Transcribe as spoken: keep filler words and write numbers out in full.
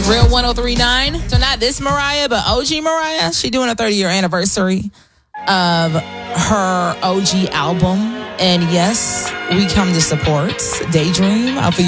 Real one oh three point nine. So not this Mariah, but O G Mariah. She doing a thirty-year anniversary of her O G album. And yes, we come to support Daydream. I'll